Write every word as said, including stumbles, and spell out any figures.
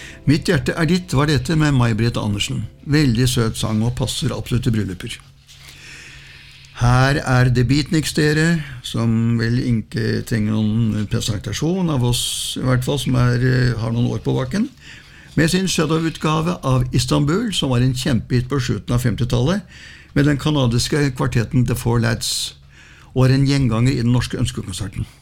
Mitt hjerte er ditt var dette med May-Britt Andersen. Veldig søt sang og passer absolutt til brylluper. Her er The Beatniks dere, som vel ikke trenger noen presentasjon av oss, i hvert fall som er, har noen år på bakken, med sin Shadow-utgave av Istanbul, som var en kjempehit på slutten av femtitallet, med den kanadiske kvartetten The Four Lads, og er en gjenganger i den norske ønskekonserten.